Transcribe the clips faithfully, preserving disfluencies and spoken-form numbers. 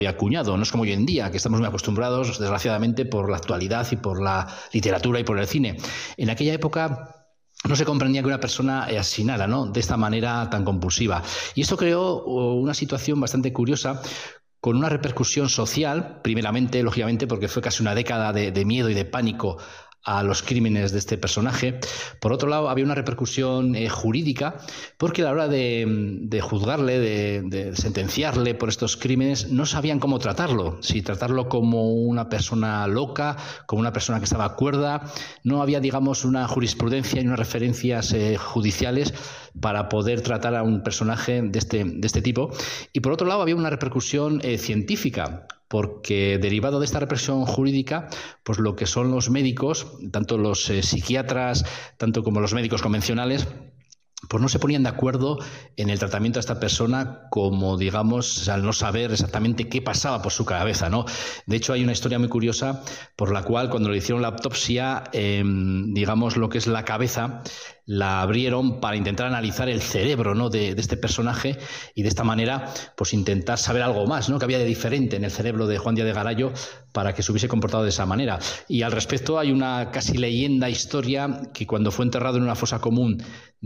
acuñado, no es como hoy en día, que estamos muy acostumbrados, desgraciadamente, por la actualidad y por la literatura y por el cine. En aquella época no se comprendía que una persona asesinara, ¿no?, de esta manera tan compulsiva. Y esto creó una situación bastante curiosa, con una repercusión social, primeramente, lógicamente, porque fue casi una década de, de miedo y de pánico a los crímenes de este personaje. Por otro lado, había una repercusión eh, jurídica, porque a la hora de, de juzgarle, de, de sentenciarle por estos crímenes, no sabían cómo tratarlo, si tratarlo como una persona loca, como una persona que estaba cuerda. No había, digamos, una jurisprudencia y unas referencias eh, judiciales para poder tratar a un personaje de este, de este tipo. Y por otro lado, había una repercusión eh, científica, porque derivado de esta represión jurídica, pues lo que son los médicos, tanto los eh, psiquiatras, tanto como los médicos convencionales, pues no se ponían de acuerdo en el tratamiento de esta persona, como, digamos, al no saber exactamente qué pasaba por su cabeza, ¿no? De hecho, hay una historia muy curiosa por la cual, cuando le hicieron la autopsia, eh, digamos, lo que es la cabeza, la abrieron para intentar analizar el cerebro, ¿no?, de, de este personaje, y de esta manera pues intentar saber algo más, ¿no?, que había de diferente en el cerebro de Juan Díaz de Garayo para que se hubiese comportado de esa manera. Y al respecto hay una casi leyenda historia que cuando fue enterrado en una fosa común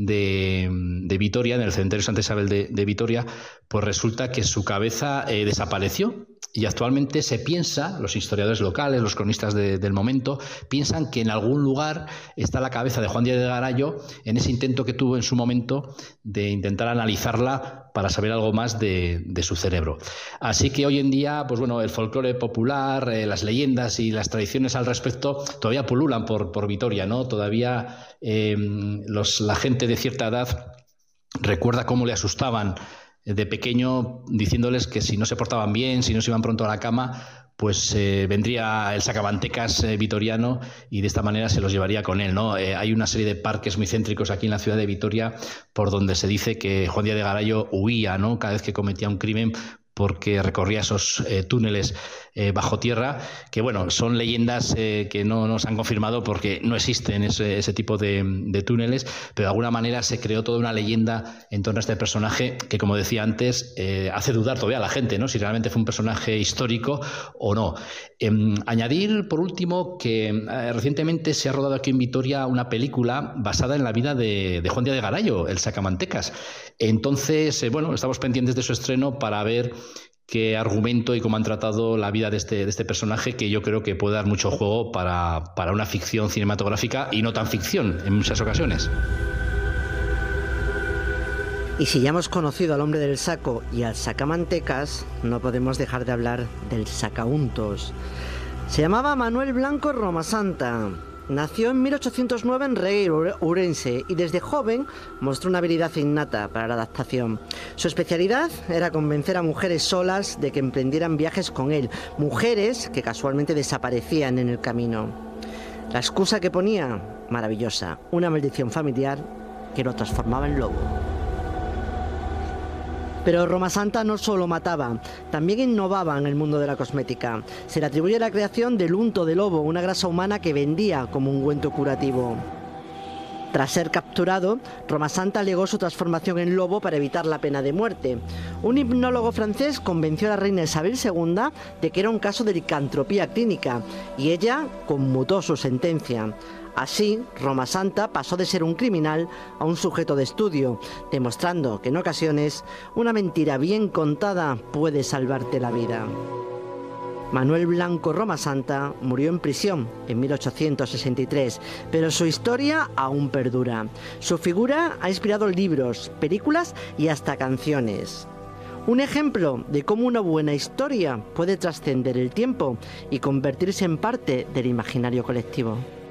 de, de Vitoria, en el cementerio Santa Isabel de, de Vitoria, pues resulta que su cabeza eh, desapareció. Y actualmente se piensa, los historiadores locales, los cronistas de, del momento, piensan que en algún lugar está la cabeza de Juan Díaz de Garayo, en ese intento que tuvo en su momento de intentar analizarla para saber algo más de, de su cerebro. Así que hoy en día, pues bueno, el folclore popular, eh, las leyendas y las tradiciones al respecto todavía pululan por, por Vitoria, ¿no? Todavía eh, los, la gente de cierta edad recuerda cómo le asustaban de pequeño, diciéndoles que si no se portaban bien, si no se iban pronto a la cama, pues eh, vendría el sacamantecas eh, vitoriano, y de esta manera se los llevaría con él, ¿no? Eh, hay una serie de parques muy céntricos aquí en la ciudad de Vitoria por donde se dice que Juan Díaz de Garayo huía, ¿no?, cada vez que cometía un crimen, porque recorría esos eh, túneles eh, bajo tierra, que bueno, son leyendas eh, que no nos han confirmado porque no existen ese, ese tipo de, de túneles, pero de alguna manera se creó toda una leyenda en torno a este personaje que, como decía antes, eh, hace dudar todavía a la gente, ¿no?, si realmente fue un personaje histórico o no. Eh, añadir, por último, que eh, recientemente se ha rodado aquí en Vitoria una película basada en la vida de, de Juan Díaz de Garayo, el sacamantecas. Entonces, eh, bueno, estamos pendientes de su estreno para ver qué argumento y cómo han tratado la vida de este, de este personaje, que yo creo que puede dar mucho juego para, para una ficción cinematográfica y no tan ficción en muchas ocasiones. Y si ya hemos conocido al hombre del saco y al sacamantecas, no podemos dejar de hablar del sacauntos. Se llamaba Manuel Blanco Romasanta. Nació en mil ochocientos nueve en Reguer, Ourense, y desde joven mostró una habilidad innata para la adaptación. Su especialidad era convencer a mujeres solas de que emprendieran viajes con él, mujeres que casualmente desaparecían en el camino. La excusa que ponía, maravillosa, una maldición familiar que lo transformaba en lobo. Pero Romasanta no solo mataba, también innovaba en el mundo de la cosmética. Se le atribuye la creación del unto de lobo, una grasa humana que vendía como ungüento curativo. Tras ser capturado, Romasanta alegó su transformación en lobo para evitar la pena de muerte. Un hipnólogo francés convenció a la reina Isabel segunda de que era un caso de licantropía clínica, y ella conmutó su sentencia. Así, Romasanta pasó de ser un criminal a un sujeto de estudio, demostrando que en ocasiones una mentira bien contada puede salvarte la vida. Manuel Blanco Romasanta murió en prisión en mil ochocientos sesenta y tres, pero su historia aún perdura. Su figura ha inspirado libros, películas y hasta canciones. Un ejemplo de cómo una buena historia puede trascender el tiempo y convertirse en parte del imaginario colectivo.